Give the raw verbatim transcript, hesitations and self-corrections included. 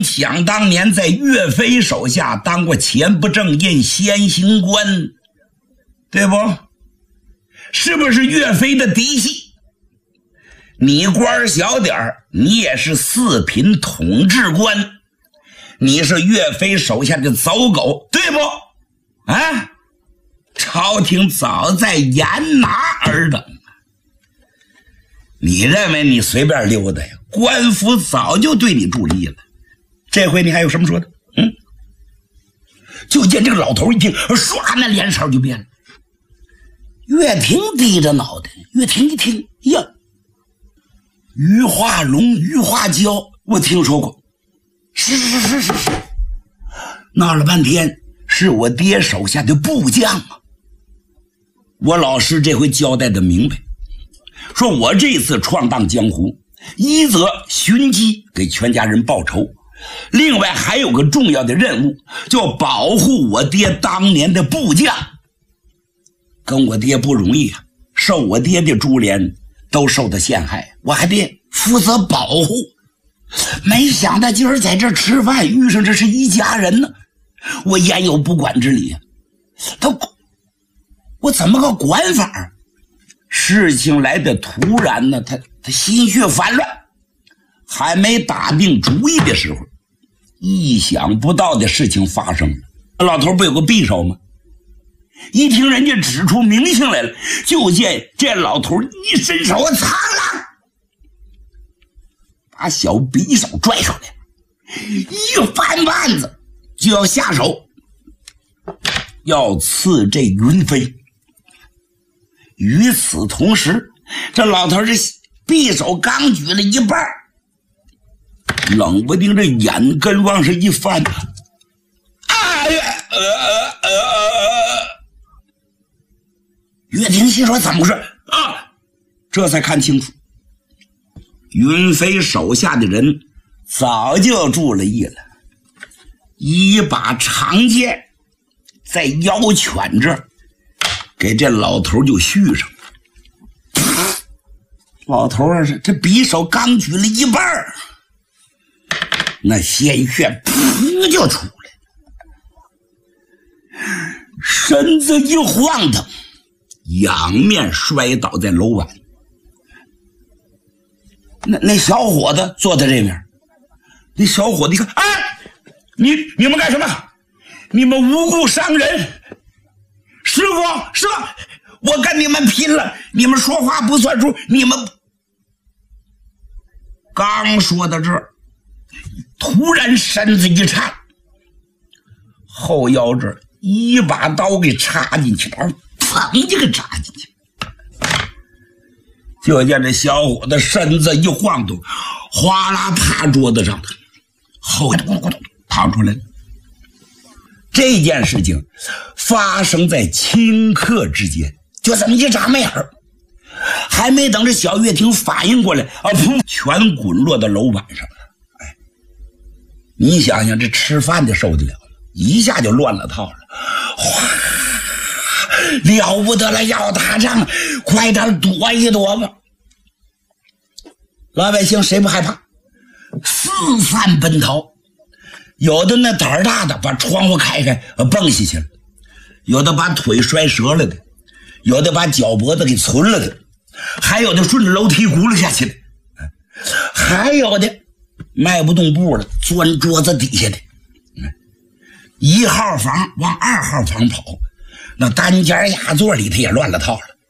想当年在岳飞手下当过前不正印先行官，对不？是不是岳飞的嫡系？你官小点儿，你也是四品统治官，你是岳飞手下的走狗，对不？啊，朝廷早在严拿尔等。你认为你随便溜达呀？官府早就对你助力了。这回你还有什么说的？嗯，就见这个老头一听，唰，那脸色就变了。岳霆低着脑袋，岳霆一听，呀，于化龙、于化娇，我听说过，是是是是是，闹了半天是我爹手下的部将啊。我老师这回交代的明白，说我这次闯荡江湖，一则寻机给全家人报仇，另外还有个重要的任务，就保护我爹当年的部将。跟我爹不容易啊，受我爹的株连，都受到陷害，我还得负责保护。没想到今儿在这吃饭遇上这是一家人呢，我焉有不管之理啊？他我怎么个管法？事情来的突然呢，他他心绪烦乱，还没打定主意的时候，意想不到的事情发生了。老头不有个匕首吗？一听人家指出名姓来了，就见这老头一伸手，苍啷，把小匕首拽出来，一翻腕子就要下手，要刺这云飞。与此同时，这老头这匕首刚举了一半，冷不丁这眼根往上一翻，啊呀，呃呃呃，岳霆心说怎么回事啊？这才看清楚，云飞手下的人早就注了意了，一把长剑在腰犬这儿给这老头就续上了。老头啊，这匕首刚举了一半，那鲜血噗就出来了，身子一晃腾，仰面摔倒在楼板。那那小伙子坐在这面，那小伙子一看，哎，你你们干什么？你们无故伤人！师傅，师傅，我跟你们拼了！你们说话不算数！你们刚说到这儿，突然身子一颤，后腰这儿一把刀给插进去了，砰就给插进去。就见这小伙子身子一晃动，哗啦趴桌子上了，后头咕咚咕咚躺出来了。这件事情发生在顷刻之间，就这么一眨眼儿，还没等这小岳霆反应过来，啊噗，全滚落到楼板上了。哎，你想想，这吃饭的受得了，一下就乱了套了。哗，了不得了，要打仗，快点躲一躲吧！老百姓谁不害怕？四散奔逃。有的那胆儿大的把窗户开开蹦下去了，有的把腿摔折了的，有的把脚脖子给存了的，还有的顺着楼梯轱辘下去的，还有的迈不动步了，钻桌子底下的。一号房往二号房跑，那单间压座里头也乱了套了。